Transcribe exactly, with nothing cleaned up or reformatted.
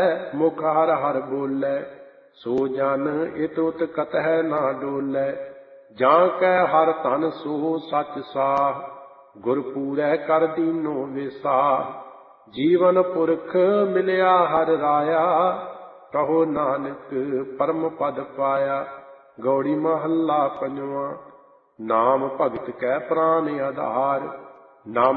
ਮੁਖ ਹਰ ਹਰ ਬੋਲੇ। ਸੋ ਜਨ ਇਤ ਉਤ ਕਤਹਿ ਨਾ ਡੋਲੇ। ਜਾਂ ਕੈ ਹਰ ਧਨ ਸੋ ਸਚ ਸਾਹ। ਗੁਰ ਪੂਰੈ ਕਰ ਦੀਨੋ ਵਿਸਾਹ। ਜੀਵਨ ਪੁਰਖ ਮਿਲਿਆ ਹਰ ਰਾਇਆ। ਕਹੋ ਨਾਨਕ ਪਰਮ ਪਦ ਪਾਇਆ। ਗੌੜੀ ਮਹੱਲਾ ਪੰਜਵਾਂ। ਨਾਮ ਭਗਤ ਕੈ ਪ੍ਰਾਨ ਆਧਾਰ। ਨਾਮ